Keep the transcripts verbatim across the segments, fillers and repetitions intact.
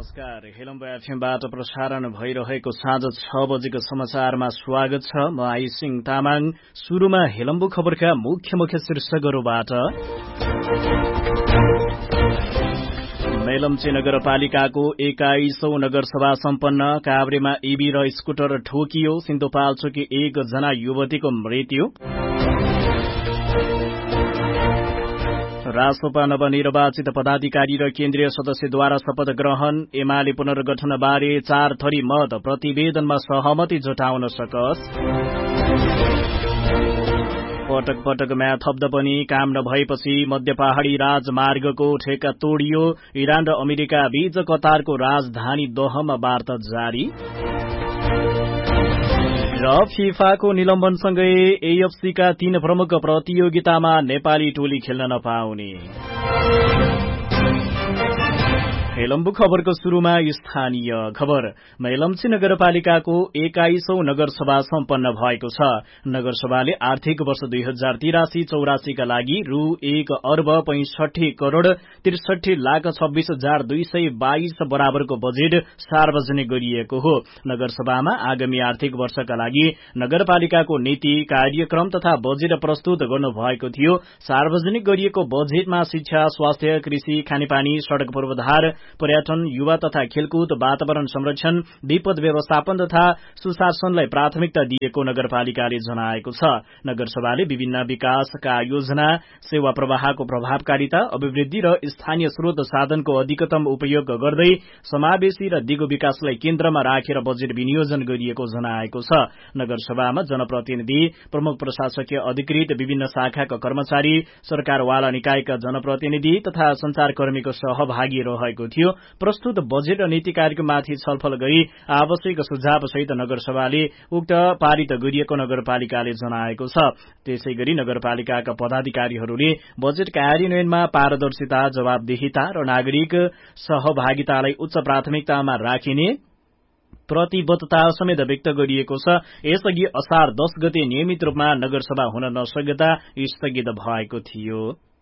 नमस्कार, हेलम्बा एफएमबाट प्रसारण भइरहेको साँझ छ बजेको समाचारमा स्वागत छ। म आई सिंह तामाङ। सुरुमा हेलम्बु खबरका मुख्य मुख्य शीर्षकहरूबाट। मेलम्ची नगरपालिकाको एक्काइसौं नगरसभा सम्पन्न। काभ्रेमा ईबी र स्कुटर ठोकियो। सिन्धुपाल्चोकी एकजना युवतीको मृत्यु। रासोपा नवनिर्वाचित पदाधिकारी र केन्द्रीय सदस्यद्वारा शपथ ग्रहण। एमाले पुनर्गठनबारे चार थरी मत प्रतिवेदनमा सहमति जुटाउन सकस। पटक पटक म्या थप्दा पनि काम नभएपछि मध्य पहाड़ी राजमार्गको ठेक्का तोडियो। इरान र अमेरिका बीच कतारको राजधानी दोहामा वार्ता जारी। र फिफाको निलम्बनसँगै एएफसीका तीन प्रमुख प्रतियोगितामा नेपाली टोली खेल्न नपाउने। हेलम्बु खबरको सुरुमा स्थानीय खबर। मेलम्ची नगरपालिकाको एक्काइसौं नगरसभा सम्पन्न भएको छ। नगरसभाले आर्थिक वर्ष दुई हजार तिरासी चौरासीका लागि रु एक अर्ब पैंसठी करोड़ त्रिसठी लाख छब्बीस हजार दुई सय बाइस बराबरको बजेट सार्वजनिक गरिएको हो। नगरसभामा आगामी आर्थिक वर्षका लागि नगरपालिकाको नीति, कार्यक्रम तथा बजेट प्रस्तुत गर्नुभएको थियो। सार्वजनिक गरिएको बजेटमा शिक्षा, स्वास्थ्य, कृषि, खानेपानी, सड़क पूर्वाधार, पर्यटन, युवा तथा खेलकुद, वातावरण संरक्षण, विपद व्यवस्थापन तथा सुशासनलाई प्राथमिकता दिएको नगरपालिकाले जनाएको छ। नगरसभाले विभिन्न विकासका योजना, सेवा प्रवाहको प्रभावकारिता, अभिवृद्धि र स्थानीय स्रोत साधनको अधिकतम उपयोग गर्दै समावेशी र दिगो विकासलाई केन्द्रमा राखेर बजेट विनियोजन गरिएको जनाएको छ। नगरसभामा जनप्रतिनिधि, प्रमुख प्रशासकीय अधिकृत, विभिन्न शाखाका कर्मचारी, सरकारवाला निकायका जनप्रतिनिधि तथा संचारकर्मीको सहभागी रहेको थियो। प्रस्तुत बजेट र नीति कार्यक्रममाथि छलफल गरी आवश्यक सुझाव सहित नगरसभाले उक्त पारित गरिएको नगरपालिकाले जनाएको छ। त्यसैगरी नगरपालिकाका पदाधिकारीहरूले बजेट कार्यान्वयनमा पारदर्शिता, जवाबदेहिता र नागरिक सहभागितालाई उच्च प्राथमिकतामा राखिने प्रतिबद्धता समेत व्यक्त गरिएको छ। यसअघि असार दस गते नियमित रूपमा नगरसभा हुन नसक्दा स्थगित भएको थियो।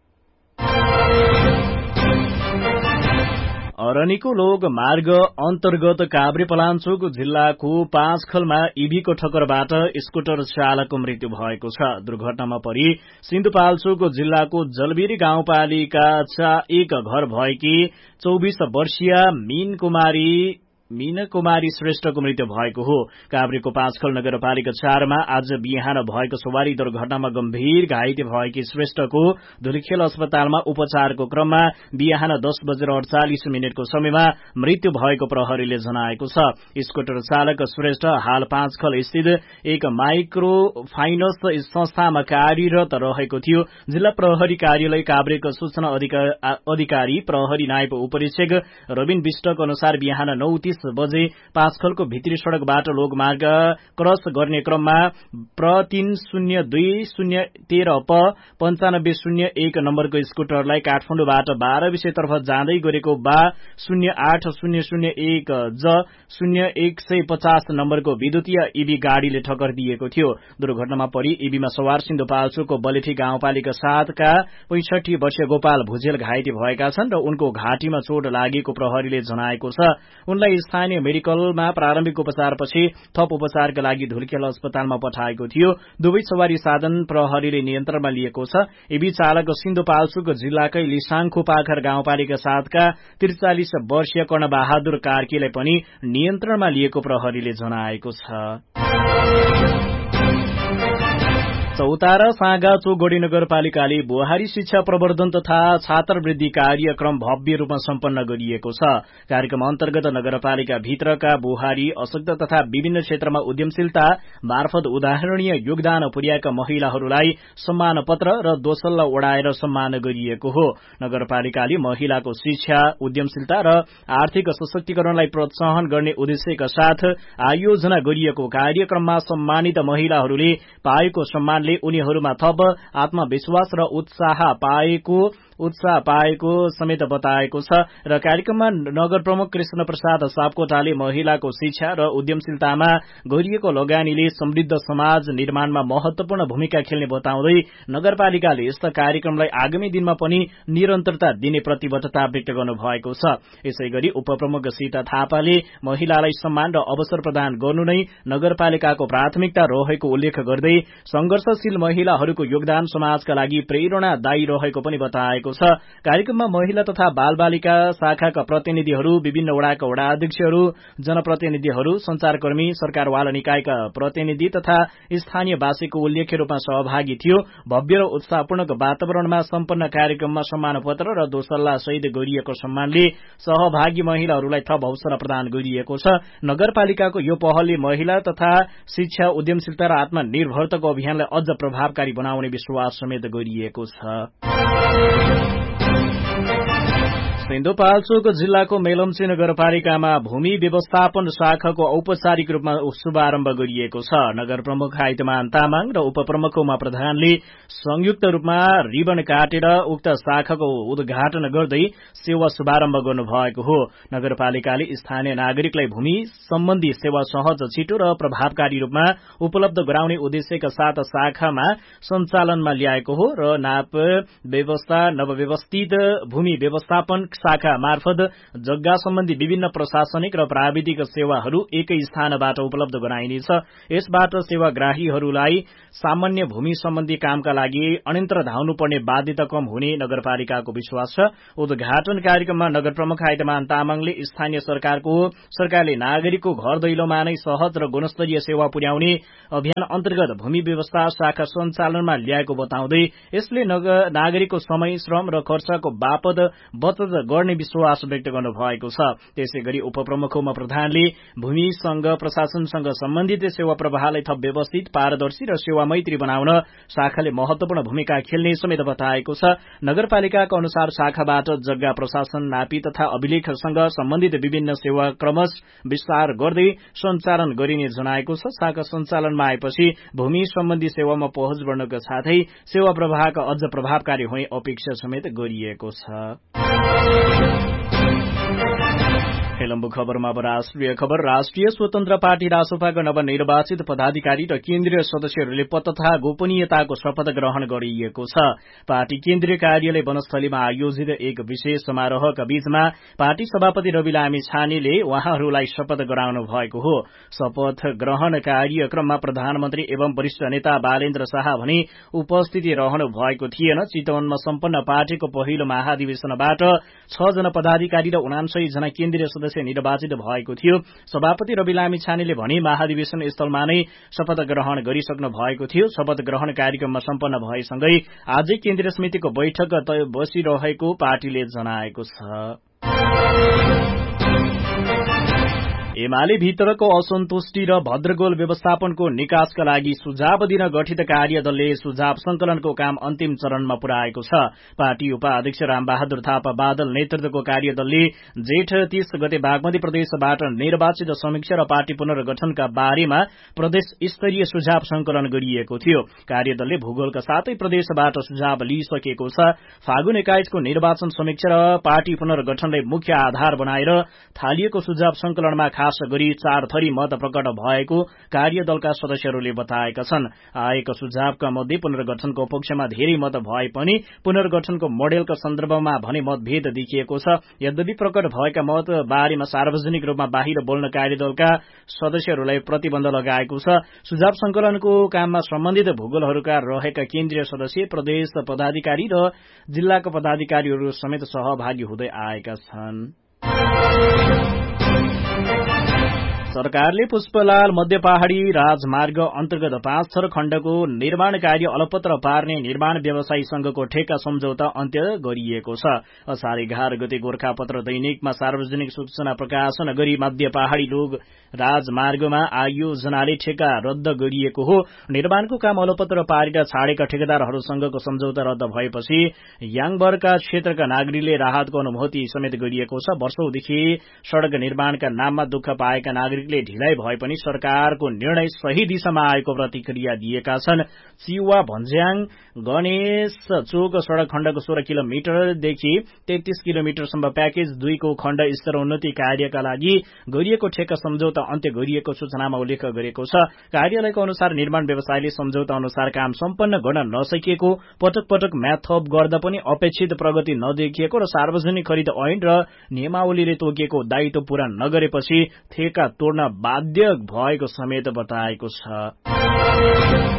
अरनिको लोक मार्ग अन्तर्गत काभ्रे पलाञ्चोक जिल्लाको पाँचखलमा ईभीको ठक्करबाट स्कुटर चालकको मृत्यु भएको छ। दुर्घटनामा परि सिन्धुपाल्चोक जिल्लाको जलबेरी गाउँपालिका एक घर भएकी चौबीस वर्षीय मीन कुमारी मीना कुमारी श्रेष्ठको मृत्यु भएको हो। काभ्रेको पाँचखल नगरपालिका चारमा आज बिहान भएको सवारी दुर्घटनामा गम्भीर घाइते भएकी श्रेष्ठको धुलीखेल अस्पतालमा उपचारको क्रममा बिहान दस बजेर अडचालिस मिनटको समयमा मृत्यु भएको प्रहरीले जनाएको छ। स्कुटर चालक श्रेष्ठ हाल पाँचखल स्थित एक माइक्रो फाइनेन्स संस्थामा कार्यरत रहेको थियो। जिल्ला प्रहरी कार्यालय काभ्रेको सूचना अधिकारी प्रहरी नायब उपरीक्षक रविन विष्टको अनुसार बिहान नौ तीस बजे पाँचखलको भित्री सड़कबाट लोकमार्ग क्रस गर्ने क्रममा प्र तीन शून्य दुई शून्य तेह्र प पञ्चानब्बे शून्य एक नम्बरको स्कुटरलाई काठमाडौँबाट बाह्र विषयतर्फ जाँदै गरेको बा शून्य आठ शून्य शून्य एक ज शून्य एक सय पचास नम्बरको विद्युतीय ईभी गाड़ीले ठक्कर दिएको थियो। दुर्घटनामा परि ईभीमा सवार सिन्धुपाल्चोकको बलेफी गाउँपालिका सातका पैंसठी वर्षीय गोपाल भुजेल घाइते भएका छन् र उनको घाँटीमा चोट लागेको प्रहरीले जनाएको छ। उनलाई स्थानीय मेडिकलमा प्रारम्भिक उपचारपछि थप उपचारका लागि धुलीखेल अस्पतालमा पठाएको थियो। दुवै सवारी साधन प्रहरीले नियन्त्रणमा लिएको छ। ईभी चालक सिन्धुपाल्चोक जिल्लाकै लिसाङखो पाखर गाउँपालिका सातका त्रिचालिस वर्षीय कर्णबहादुर कार्कीलाई पनि नियन्त्रणमा लिएको प्रहरीले जनाएको छ। चौतारा साँगा चोगडी नगरपालिकाले बुहारी शिक्षा प्रवर्धन तथा छात्रवृद्धि कार्यक्रम भव्य रूपमा सम्पन्न गरिएको छ। कार्यक्रम अन्तर्गत नगरपालिका भित्रका बुहारी, अशक्त तथा विभिन्न क्षेत्रमा उद्यमशीलता मार्फत उदाहरणीय योगदान पुर्याएका महिलाहरूलाई सम्मान पत्र र दोसल्ला ओढाएर सम्मान गरिएको हो। नगरपालिकाले महिलाको शिक्षा, उद्यमशीलता र आर्थिक सशक्तिकरणलाई प्रोत्साहन गर्ने उद्देश्यका साथ आयोजना गरिएको कार्यक्रममा सम्मानित महिलाहरूले पाएको सम्मानले उनीहरूमा थप आत्मविश्वास र उत्साह पाएको उत्साह पाएको समेत बताएको छ र कार्यक्रममा नगर प्रमुख कृष्ण प्रसाद सापकोटाले महिलाको शिक्षा र उद्यमशीलतामा गरिएको लगानीले समृद्ध समाज निर्माणमा महत्वपूर्ण भूमिका खेल्ने बताउँदै नगरपालिकाले यस्ता कार्यक्रमलाई आगामी दिनमा पनि निरन्तरता दिने प्रतिबद्धता व्यक्त गर्नु भएको छ। यसैगरी उपप्रमुख सीता थापाले महिलालाई सम्मान र अवसर प्रदान गर्नु नै नगरपालिकाको प्राथमिकता रहेको उल्लेख गर्दै संघर्षशील महिलाहरूको योगदान समाजका लागि प्रेरणादायी रहेको पनि बताएको छ। कार्यक्रममा महिला तथा बालबालिका शाखाका प्रतिनिधिहरू, विभिन्न वडाका वडा अध्यक्षहरू, जनप्रतिनिधिहरू, संचारकर्मी, सरकारवाला निकायका प्रतिनिधि तथा स्थानीयवासीको उल्लेख्य रूपमा सहभागी थियो। भव्य र उत्साहपूर्ण वातावरणमा सम्पन्न कार्यक्रममा सम्मान पत्र र दोसल्ला सहित गरिएको सम्मानले सहभागी महिलाहरूलाई थप अवसर प्रदान गरिएको छ। नगरपालिकाको यो पहलले महिला तथा शिक्षा, उद्यमशीलता र आत्मनिर्भरताको अभियानलाई अझ प्रभावकारी बनाउने विश्वास समेत गरिएको छ। सिन्धुपाल्चोक जिल्लाको मेलम्ची नगरपालिकामा भूमि व्यवस्थापन शाखाको औपचारिक रूपमा शुभारम्भ गरिएको छ। नगर प्रमुख आइतमान तामाङ र उपप्रमुख उमा प्रधानले संयुक्त रूपमा रिबन काटेर उक्त शाखाको उद्घाटन गर्दै सेवा शुभारम्भ गर्नुभएको हो। नगरपालिकाले स्थानीय नागरिकलाई भूमि सम्बन्धी सेवा सहज, छिटो र प्रभावकारी रूपमा उपलब्ध गराउने उद्देश्यका साथ शाखामा सञ्चालनमा ल्याएको हो र नाप व्यवस्था, नवव्यवस्थित भूमि व्यवस्थापन शाखा मार्फत जग्गा सम्बन्धी विभिन्न प्रशासनिक र प्राविधिक सेवाहरू एकै स्थानबाट उपलब्ध गराइनेछ। यसबाट सेवाग्राहीहरूलाई सामान्य भूमि सम्बन्धी कामका लागि अन्यन्त्र धाउनुपर्ने बाध्यता कम हुने नगरपालिकाको विश्वास छ। उद्घाटन कार्यक्रममा नगर प्रमुख आइतमान तामाङले स्थानीय सरकारको सरकारले नागरिकको घर दैलोमा नै सहज र गुणस्तरीय सेवा पुर्याउने अभियान अन्तर्गत भूमि व्यवस्था शाखा सञ्चालनमा ल्याएको बताउँदै यसले नागरिकको समय, श्रम र खर्चको बापत बचत गर्ने विश्वास व्यक्त गर्नु भएको छ। त्यसैगरी उपप्रमुख उमा प्रधानले भूमिसँग प्रशासनसँग सम्बन्धित सेवा प्रवाहलाई थप व्यवस्थित, पारदर्शी र सेवा मैत्री बनाउन शाखाले महत्वपूर्ण भूमिका खेल्ने समेत बताएको छ। नगरपालिकाका अनुसार शाखाबाट जग्गा प्रशासन, नापी तथा अभिलेखसँग सम्बन्धित विभिन्न सेवा क्रमश विस्तार गर्दै सञ्चालन गरिने जनाएको छ। शाखा सञ्चालनमा आएपछि भूमि सम्बन्धी सेवामा पहुँच बढ्नुका साथै सेवा प्रवाहका अझ प्रभावकारी हुने अपेक्षा समेत गरिएको छ। हेलम्बु खबरमा अब राष्ट्रिय खबर। राष्ट्रिय स्वतन्त्र पार्टी रासोपाका नवनिर्वाचित पदाधिकारी र केन्द्रीय सदस्यहरूले पद तथा गोपनीयताको शपथ ग्रहण गरिएको छ। पार्टी केन्द्रीय कार्यालय वनस्थलीमा आयोजित एक विशेष समारोहका बीचमा पार्टी सभापति रवि लामी छानेले उहाँहरूलाई शपथ गराउनु भएको हो। शपथ ग्रहण कार्यक्रममा प्रधानमन्त्री एवं वरिष्ठ नेता बालेन्द्र शाह भने उपस्थिति रहनु भएको थिएन। चितवनमा सम्पन्न पार्टीको पहिलो महाधिवेशनबाट छ जना पदाधिकारी र उनासय जना केन्द्रीय सदस्य निर्वाचित भएको थियो। सभापति रवि लामी छानेले भने महाधिवेशन स्थलमा नै शपथ ग्रहण गरिसक्नु भएको थियो। शपथ ग्रहण कार्यक्रममा सम्पन्न भएसँगै आजै केन्द्रीय समितिको बैठक बसिरहेको पार्टीले जनाएको छ। एमाले भित्रको असन्तुष्टि र भद्रगोल व्यवस्थापनको निकासका लागि सुझाव दिन गठित कार्यदलले सुझाव संकलनको काम अन्तिम चरणमा पुर्याएको छ। पार्टी उपाध्यक्ष रामबहादुर थापा बादल नेतृत्वको कार्यदलले जेठ तीस गते बागमती प्रदेशबाट निर्वाचित समीक्षा र पार्टी पुनर्गठनका बारेमा प्रदेश स्तरीय सुझाव संकलन गरिएको थियो। कार्यदलले भूगोलका सातै प्रदेशबाट सुझाव लिइसकेको छ। फागुन एक्काइसको निर्वाचन समीक्षा र पार्टी पुनर्गठनलाई मुख्य आधार बनाएर थालिएको सुझाव संकलनमा खास गरी चार थरी मत प्रकट भएको कार्यदलका सदस्यहरूले बताएका छन्। आएको सुझावका मध्ये पुनर्गठनको पक्षमा धेरै मत भए पनि पुनर्गठनको मोडेलका सन्दर्भमा भने मतभेद देखिएको छ। यद्यपि प्रकट भएका मत बारेमा सार्वजनिक रूपमा बाहिर बोल्न कार्यदलका सदस्यहरूलाई प्रतिबन्ध लगाएको छ। सुझाव संकलनको काममा सम्बन्धित भूगोलहरूका रहेका केन्द्रीय सदस्य, प्रदेश पदाधिकारी र जिल्लाका पदाधिकारीहरू समेत सहभागी हुँदै आएका छन्। सरकारले पुष्पलाल मध्य पहाड़ी राजमार्ग अन्तर्गत पाँच थर खण्डको निर्माण कार्य अलपत्र पार्ने निर्माण व्यवसायी संघको ठेक्का सम्झौता अन्त्य गरिएको छ। असार एघार गते गोर्खापत्र दैनिकमा सार्वजनिक सूचना प्रकाशन गरी मध्य पहाड़ी लोक राजमार्गमा आयोजनाले ठेक्का रद्द गरिएको हो। निर्माणको काम अलपत्र पारेर छाडेका ठेकेदारहरूसँगको सम्झौता रद्द भएपछि याङबरका क्षेत्रका नागरिकले राहतको अनुभूति समेत गरिएको छ। वर्षौंदेखि सड़क निर्माणका नाममा दुःख पाएका नागरिक अधिकृतले ढिलाइ भए पनि सरकारको निर्णय सही दिशामा आएको प्रतिक्रिया दिएका छन्। चिउवा भन्ज्याङ गणेश चोक सड़क खण्डको सोह्र किलोमिटरदेखि तेत्तीस किलोमिटरसम्म प्याकेज दुईको खण्ड स्तरोन्नति कार्यका लागि गरिएको ठेक्का सम्झौता अन्त्य गरिएको सूचनामा उल्लेख गरेको छ। कार्यालयको अनुसार निर्माण व्यवसायले सम्झौता अनुसार काम सम्पन्न गर्न नसकिएको, पटक पटक म्याद थप गर्दा पनि अपेक्षित प्रगति नदेखिएको र सार्वजनिक खरिद ऐन र नियमावलीले तोकिएको दायित्व पूरा नगरेपछि ठेक्का तोड्न बाध्य भएको समेत बताएको छ।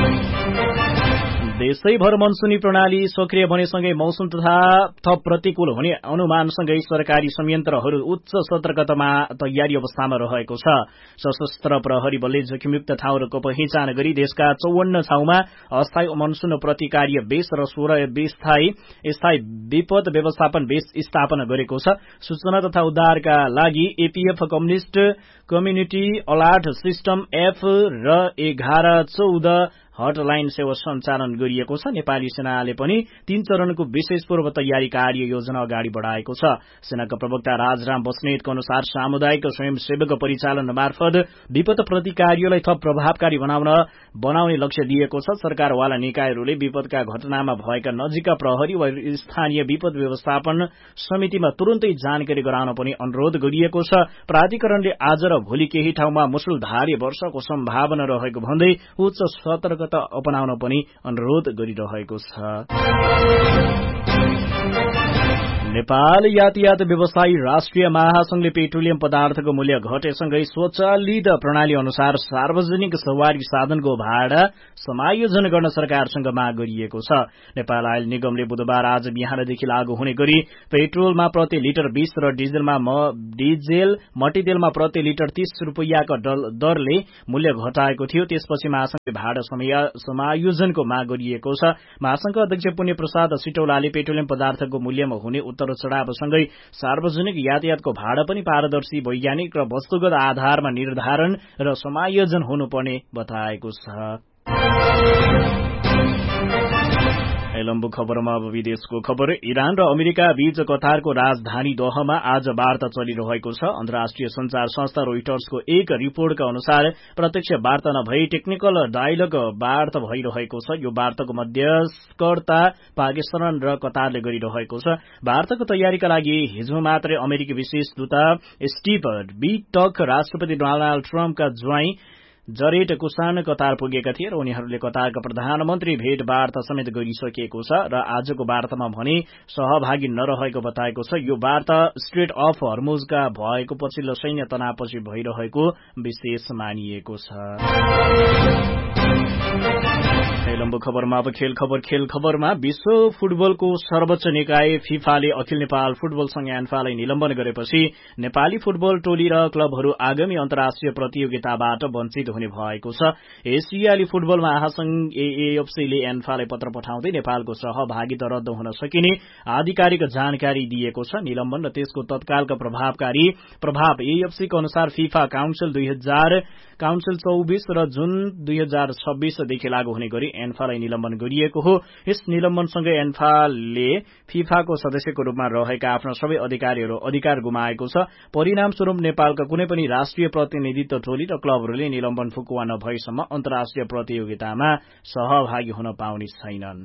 देशैभर मनसुनी प्रणाली सक्रिय बनेसँगै मौसम तथा थप प्रतिकूल हुने अनुमानसँगै सरकारी संयन्त्रहरू उच्च सतर्कतामा तयारी अवस्थामा रहेको छ। सशस्त्र प्रहरी बलले जोखिमयुक्त ठाउँहरूको पहिचान गरी देशका चौवन्न ठाउँमा अस्थायी मनसुन प्रतिकार्य बेस र सोह्र स्थायी स्थायी विपद व्यवस्थापन बेस स्थापना गरेको छ। सूचना तथा उद्धारका लागि APF communist community alert system F र एघार चौध हटलाइन सेवा सञ्चालन गरिएको छ। नेपाली सेनाले पनि तीन चरणको विशेष पूर्व तयारी कार्य योजना अगाडि बढ़ाएको छ। सेनाका प्रवक्ता राजराम बस्नेतको अनुसार सामुदायिक स्वयंसेवक परिचालन मार्फत विपद प्रतिकार्यलाई थप प्रभावकारी बनाउन बनाउने लक्ष्य दिएको छ। सरकारवाला निकायहरूले विपदका घटनामा भएका नजिकका प्रहरी वा स्थानीय विपद व्यवस्थापन समितिमा तुरन्तै जानकारी गराउन पनि अनुरोध गरिएको छ। प्राधिकरणले आज र भोलि केही ठाउँमा मुसलधारे वर्षाको सम्भावना रहेको भन्दै उच्च सतर्क अपनाउन पनि अनुरोध गरिरहेको छ। नेपाल यातायात व्यवसायी राष्ट्रिय महासंघले पेट्रोलियम पदार्थको मूल्य घटेसँगै स्वचालित प्रणाली अनुसार सार्वजनिक सवारी साधनको भाडा समायोजन गर्न सरकारसँग माग गरिएको छ। नेपाल आयल निगमले बुधबार आज बिहानदेखि लागू हुने गरी पेट्रोलमा प्रति लिटर बीस र डिजेलमा डिजेल मट्टीतेलमा प्रति लिटर तीस रूपियाँको दरले मूल्य घटाएको थियो। त्यसपछि महासंघले भाडा समायोजनको माग गरिएको छ। महासंघका अध्यक्ष पुण्य प्रसाद सिटौलाले पेट्रोलियम पदार्थको मूल्यमा हुने उत्तर चढ़ावसँगै सार्वजनिक यातायातको भाडा पनि पारदर्शी, वैज्ञानिक र वस्तुगत आधारमा निर्धारण र समायोजन हुनुपर्ने बताएको छ। लम्बु खबरमा अब विदेशको खबर। इरान र अमेरिका बीच कतारको राजधानी दोहामा आज वार्ता चलिरहेको छ। अन्तर्राष्ट्रिय संचार संस्था रोइटर्सको एक रिपोर्टका अनुसार प्रत्यक्ष वार्ता नभई टेक्निकल डायलग वार्ता भइरहेको छ। यो वार्ताको मध्यस्थकर्ता पाकिस्तान र कतारले गरिरहेको छ। वार्ताको तयारीका लागि हिजो मात्रै अमेरिकी विशेष दूत स्टिभ विटक राष्ट्रपति डोनाल्ड ट्रम्पका ज्वाइँ जरेड कुसान कतार पुगेका थिए र उनीहरूले कतारका प्रधानमन्त्री भेटवार्ता समेत गरिसकेको छ र आजको वार्तामा भने सहभागी नरहेको बताएको छ। यो वार्ता स्ट्रेट अफ हर्मुजका भएको पछिल्लो सैन्य तनावपछि भइरहेको विशेष मानिएको छ। लम्बु खबरमा अब खेल खबर। खेल खबरमा विश्व फुटबलको सर्वोच्च निकाय फिफाले अखिल नेपाल फुटबल संघ एन्फालाई निलम्बन गरेपछि नेपाली फुटबल टोली र क्लबहरू आगामी अन्तर्राष्ट्रिय प्रतियोगिताबाट वञ्चित हुने भएको छ। एसियाली फुटबल महासंघ एएफसीले एन्फालाई पत्र पठाउँदै नेपालको सहभागिता रद्द हुन सकिने आधिकारिक जानकारी दिएको छ। निलम्बन र त्यसको तत्कालका प्रभावकारी प्रभाव एएफसीको अनुसार फिफा काउन्सिल दुई हजार काउन्सिल चौबीस र जुन दुई हजार छब्बीसदेखि लागू हुने गरी एन्फालाई निलम्बन गरिएको हो। यस निलम्बनसँगै एन्फाले फिफाको सदस्यको रूपमा रहेका आफ्ना सबै अधिकारीहरू अधिकार गुमाएको छ। परिणामस्वरूप नेपालका कुनै पनि राष्ट्रिय प्रतिनिधित्व टोली र क्लबहरूले निलम्बन फुकुवा नभएसम्म अन्तर्राष्ट्रिय प्रतियोगितामा सहभागी हुन पाउने छैनन्।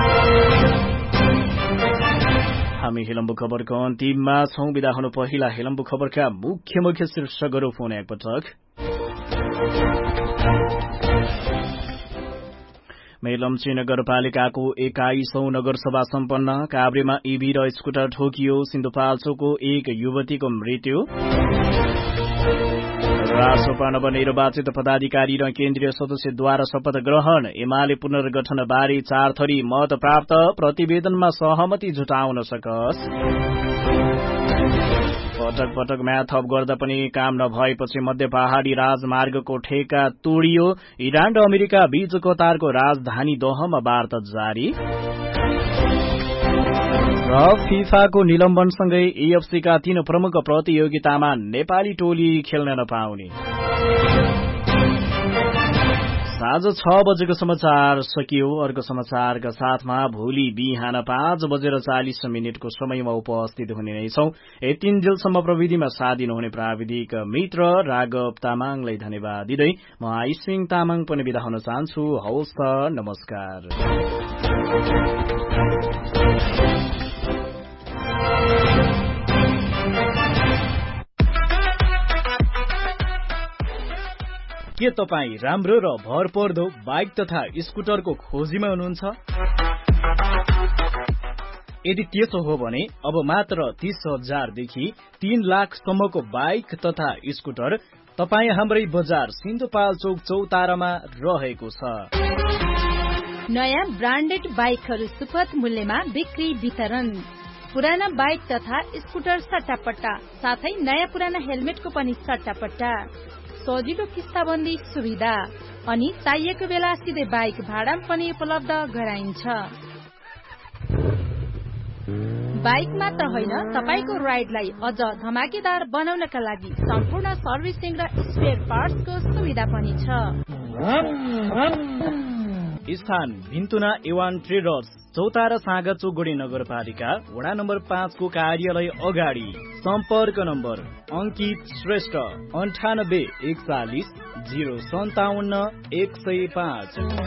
हामी हेलम्बु खबरको अन्तिममा छौं। विदा हुनु पहिला हेलम्बु खबरका मुख्य मुख्य शीर्षकहरू पुनः एकपटक। मेलम्ची नगरपालिकाको एक्काइसौं नगरसभा सम्पन्न। काभ्रेमा ईभी र स्कुटर ठोकियो। सिन्धुपाल्चोकको एक युवतीको मृत्यु। रासोपा नवनिर्वाचित पदाधिकारी र केन्द्रीय सदस्यद्वारा शपथ ग्रहण। एमाले पुनर्गठनबारे चार थरी मत प्राप्त। प्रतिवेदनमा सहमति जुटाउन सकस। पटक पटक म्याद थप गर्दा पनि काम नभएपछि मध्य पहाड़ी राजमार्गको ठेका तोडियो। इरान र अमेरिका बीच कतारको राजधानी दोहामा वार्ता जारी। र फिफाको निलम्बनसँगै एएफसीका तीन प्रमुख प्रतियोगितामा नेपाली टोली खेल्न नपाउने। साँझ छ बजेको समाचार सकियो। अर्को समाचारका साथमा भोलि बिहान पाँच बजेर चालिस मिनटको समयमा उपस्थित हुने नै छौं। यतिन्जेलसम्म प्रविधिमा साथ दिनुहुने प्राविधिक मित्र राघव तामाङलाई धन्यवाद दिँदै म आइसिङ तामाङ पनि बिदा हुन चाहन्छु। हवस् त, नमस्कार। के तपाईँ राम्रो र भरपर्दो बाइक तथा स्कुटरको खोजीमा हुनुहुन्छ? यदि त्यसो हो भने अब मात्र तीस हजारदेखि तीन लाखसम्मको बाइक तथा स्कुटर तपाईँ हाम्रै बजार सिन्धुपाल्चोक चौतारामा रहेको छ। नयाँ ब्रान्डेड बाइकहरू सुपथ मूल्यमा बिक्री वितरण, पुराना बाइक तथा स्कुटर सट्टापट्टा, साथै नयाँ पुराना हेलमेटको पनि सट्टापट्टा, सजिलो किस्ताबन्दी सुविधा अनि चाहिएको बेला सिधै बाइक भाडा पनि उपलब्ध गराइन्छ। बाइक मात्र होइन, तपाईको राइडलाई अझ धमाकेदार बनाउनका लागि सम्पूर्ण सर्भिसिङ र स्पेयर पार्ट्सको सुविधा पनि छ। स्थान भिन्तुना एवान ट्रेडर्स, चौतारा साँगा चोगोडी नगरपालिका वडा नम्बर पाँच को कार्यालय अगाडि। सम्पर्क नम्बर अंकित श्रेष्ठ अन्ठानब्बे एकचालिस जीरो सन्ताउन्न एक सय पाँच।